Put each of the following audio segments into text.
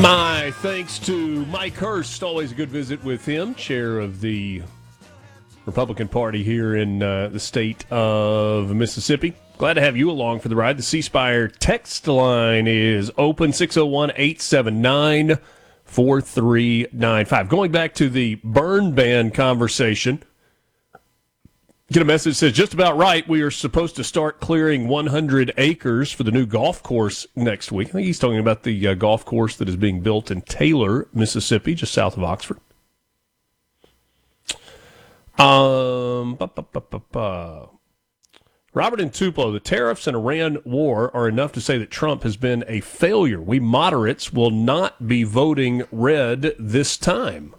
My thanks to Mike Hurst. Always a good visit with him, chair of the Republican Party here in the state of Mississippi. Glad to have you along for the ride. The C Spire text line is open, 601-879-4395. Going back to the burn ban conversation, get a message that says, just about right, we are supposed to start clearing 100 acres for the new golf course next week. I think he's talking about the golf course that is being built in Taylor, Mississippi, just south of Oxford. Robert in Tupelo, the tariffs and Iran war are enough to say that Trump has been a failure. We moderates will not be voting red this time.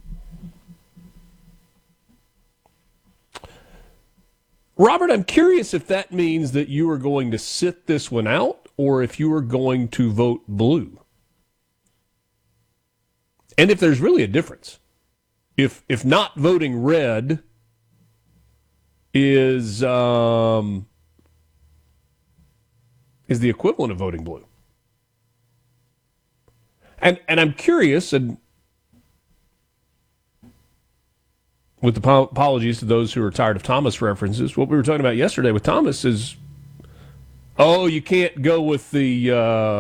Robert, I'm curious if that means that you are going to sit this one out or if you are going to vote blue. And if there's really a difference. If not voting red is the equivalent of voting blue. And I'm curious, and with the apologies to those who are tired of Thomas references, what we were talking about yesterday with Thomas is, you can't go with the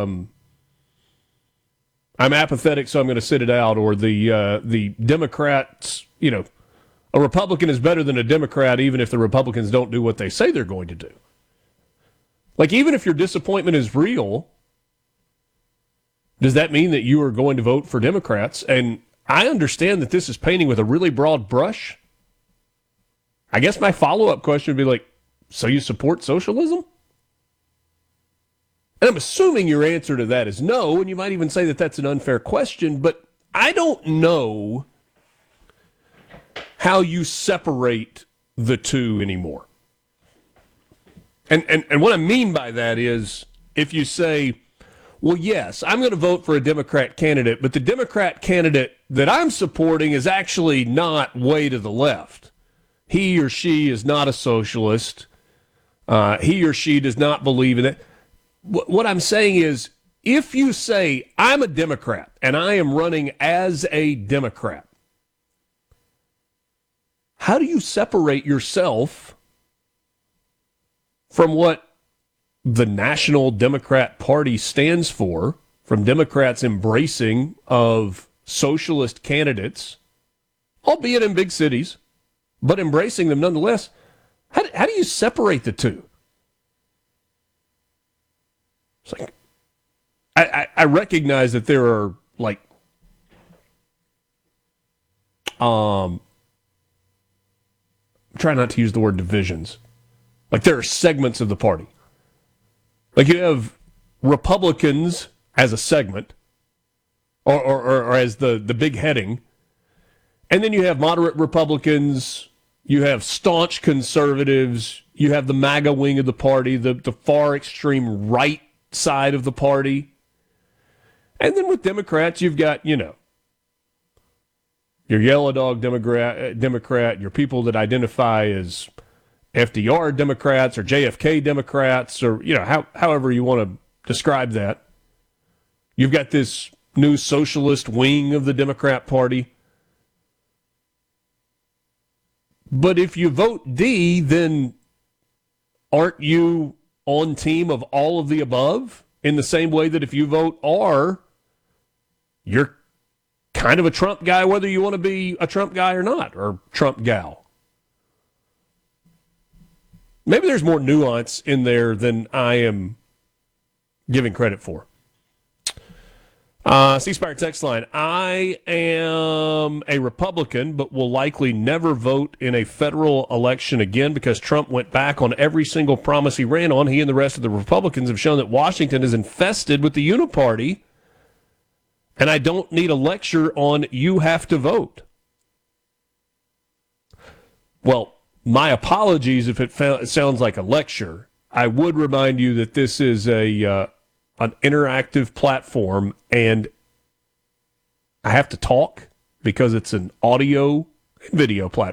I'm apathetic, so I'm going to sit it out, or the Democrats, a Republican is better than a Democrat even if the Republicans don't do what they say they're going to do. Like, even if your disappointment is real, does that mean that you are going to vote for Democrats? And I understand that this is painting with a really broad brush. I guess my follow-up question would be like, so you support socialism? And I'm assuming your answer to that is no, and you might even say that that's an unfair question, but I don't know how you separate the two anymore. And what I mean by that is, if you say, well, yes, I'm going to vote for a Democrat candidate, but the Democrat candidate that I'm supporting is actually not way to the left. He or she is not a socialist. He or she does not believe in it. What I'm saying is, if you say, I'm a Democrat and I am running as a Democrat, how do you separate yourself from what the National Democrat Party stands for, from Democrats' embracing of socialist candidates, albeit in big cities, but embracing them nonetheless? How do you separate the two? It's like, I recognize that there are, like, I'm trying not to use the word divisions. Like, there are segments of the party. Like, you have Republicans as a segment, or as the big heading, and then you have moderate Republicans, you have staunch conservatives, you have the MAGA wing of the party, the far extreme right side of the party. And then with Democrats, you've got, your yellow dog Democrat, your people that identify as FDR Democrats or JFK Democrats, or, however you want to describe that. You've got this new socialist wing of the Democrat Party. But if you vote D, then aren't you on team of all of the above? In the same way that if you vote R, you're kind of a Trump guy, whether you want to be a Trump guy or not, or Trump gal. Maybe there's more nuance in there than I am giving credit for. C Spire text line, I am a Republican, but will likely never vote in a federal election again because Trump went back on every single promise he ran on. He and the rest of the Republicans have shown that Washington is infested with the uniparty, and I don't need a lecture on you have to vote. Well, my apologies if it sounds like a lecture. I would remind you that this is an interactive platform, and I have to talk because it's an audio and video platform.